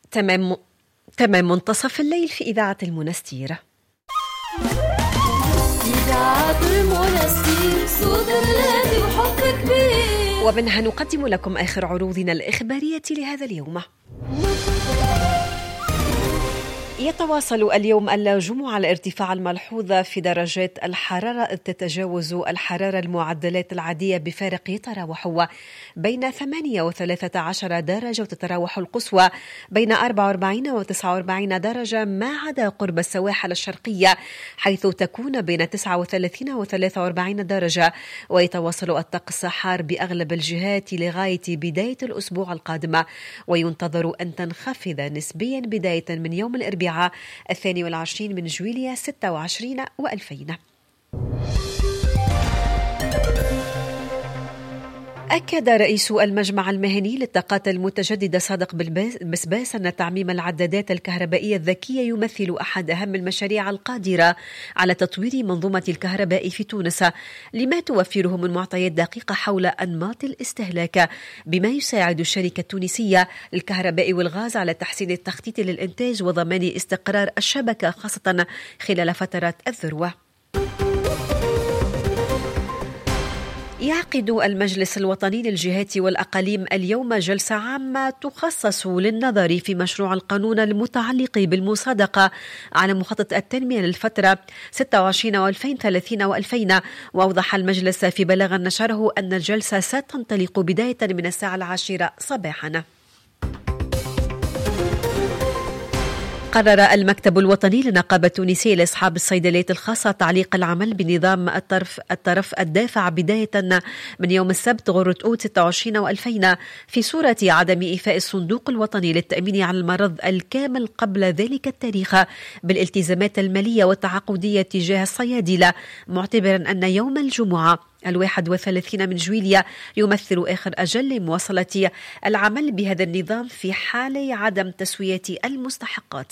تمام تمام منتصف الليل في إذاعة المنستير. إذاعة المنستير صوت بلادي وحب كبير، ومنها نقدم لكم آخر عروضنا الإخبارية لهذا اليوم. يتواصل اليوم الجمعة الارتفاع الملحوظ في درجات الحرارة، إذ تتجاوز الحرارة المعدلات العادية بفارق يتراوح بين 8 و13 درجة، وتتراوح القصوى بين 44 و49 درجة ما عدا قرب السواحل الشرقية، حيث تكون بين 39 و43 درجة. ويتواصل الطقس حار بأغلب الجهات لغاية بداية الأسبوع القادم، وينتظر أن تنخفض نسبيا بداية من يوم الأربعاء 22 من جويلية 26 و2000. أكد رئيس المجمع المهني للطاقات المتجددة صادق بسباس أن تعميم العدادات الكهربائية الذكية يمثل أحد أهم المشاريع القادرة على تطوير منظومة الكهرباء في تونس، لما توفره من معطيات دقيقة حول أنماط الاستهلاك، بما يساعد الشركة التونسية للكهرباء والغاز على تحسين التخطيط للإنتاج وضمان استقرار الشبكة، خاصة خلال فترات الذروة. يعقد المجلس الوطني للجهات والأقاليم اليوم جلسة عامة تخصص للنظر في مشروع القانون المتعلق بالمصادقة على مخطط التنمية للفترة 26 و2030 و2000. وأوضح المجلس في بلاغ نشره أن الجلسة ستنطلق بداية من الساعة 10 صباحا. قرر المكتب الوطني للنقابة التونسية لأصحاب الصيدليات الخاصة تعليق العمل بنظام الطرف الدافع بداية من يوم السبت غرة أوت 26 و2000 في صورة عدم إيفاء الصندوق الوطني للتأمين على المرض الكامل قبل ذلك التاريخ بالالتزامات المالية والتعاقدية تجاه الصيادلة، معتبرا أن يوم الجمعة 31 من جويلية يمثل آخر أجل لمواصلة العمل بهذا النظام في حال عدم تسوية المستحقات.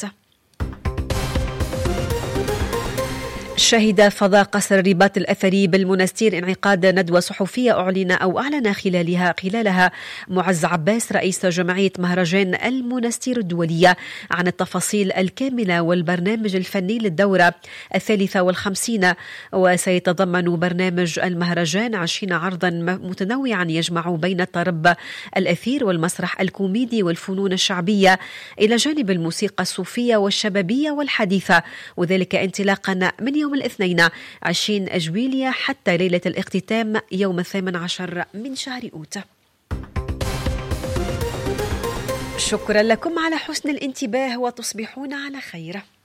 شهد فضاء قصر الرباط الأثري بالمنستير انعقاد ندوة صحفية أعلن خلالها معز عباس رئيس جمعية مهرجان المنستير الدولية عن التفاصيل الكاملة والبرنامج الفني للدورة 53. وسيتضمن برنامج المهرجان 20 عرضا متنوعا يجمع بين الطرب الأثير والمسرح الكوميدي والفنون الشعبية إلى جانب الموسيقى الصوفية والشبابية والحديثة، وذلك انطلاقا من يوم الاثنين 20 جويلية حتى ليلة الاختتام يوم 18 من شهر أوت. شكرا لكم على حسن الانتباه وتصبحون على خير.